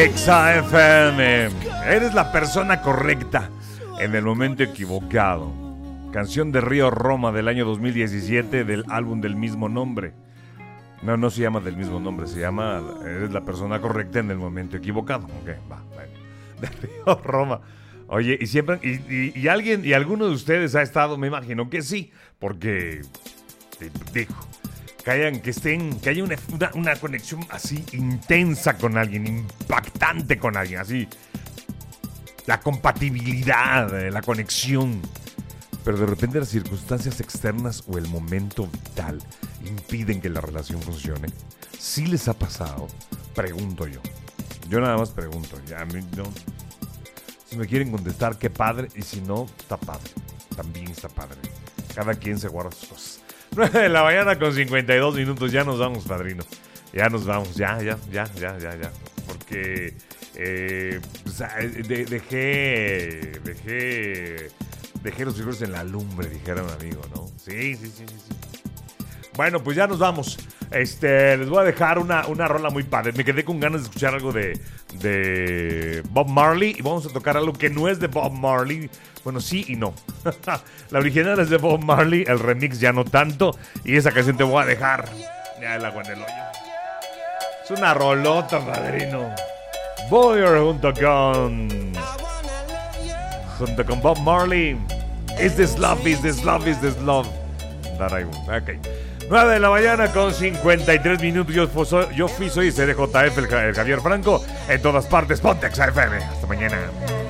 Exa FM. Eres la persona correcta en el momento equivocado. Canción de Río Roma del año 2017 del álbum del mismo nombre. No se llama del mismo nombre, se llama Eres la persona correcta en el momento equivocado. Ok, va, bueno. De Río Roma. Oye, y siempre, y alguien, y alguno de ustedes ha estado, me imagino que sí, porque dijo, que haya una conexión así intensa con alguien, impactante con alguien, así, la compatibilidad, la conexión. Pero de repente las circunstancias externas o el momento vital impiden que la relación funcione. ¿Sí les ha pasado? Pregunto yo. Yo nada más pregunto. Ya, si me quieren contestar, qué padre. Y si no, está padre. También está padre. Cada quien se guarda sus cosas. 9 de la mañana con 52 minutos. Ya nos vamos, padrino. Ya nos vamos. Ya. Porque dejé los figuros en la lumbre, dijera un amigo, ¿no? Sí. Bueno, pues ya nos vamos. Les voy a dejar una rola muy padre. Me quedé con ganas de escuchar algo de Bob Marley. Y vamos a tocar algo que no es de Bob Marley. Bueno, sí y no. La original es de Bob Marley, el remix ya no tanto. Y esa canción te voy a dejar. Ya el agua en el hoyo. Es una rolota, padrino. Boyer junto con Bob Marley. Is this love, is this love, is this love that I want. Okay. 9 de la mañana con 53 minutos. Yo soy CDJF, el Javier Franco. En todas partes, ponte Exa FM. Hasta mañana.